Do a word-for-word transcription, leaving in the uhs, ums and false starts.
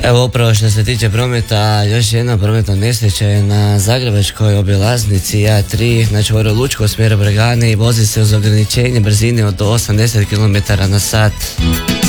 Evo upravo što se tiče prometa, još jedna prometna nesreća je na zagrebačkoj obilaznici A tri, na čvoru Lučko smjera Bregane i vozi se uz ograničenje brzine od osamdeset kilometara na sat.